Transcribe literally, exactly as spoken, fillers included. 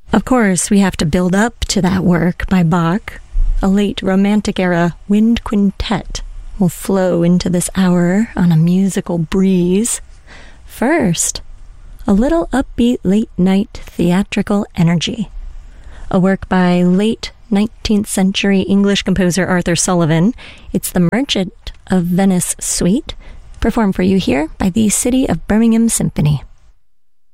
Of course, we have to build up to that work by Bach. A late Romantic-era wind quintet will flow into this hour on a musical breeze. First, a little upbeat late-night theatrical energy. A work by late nineteenth century English composer Arthur Sullivan. It's the Merchant of Venice Suite, performed for you here by the City of Birmingham Symphony.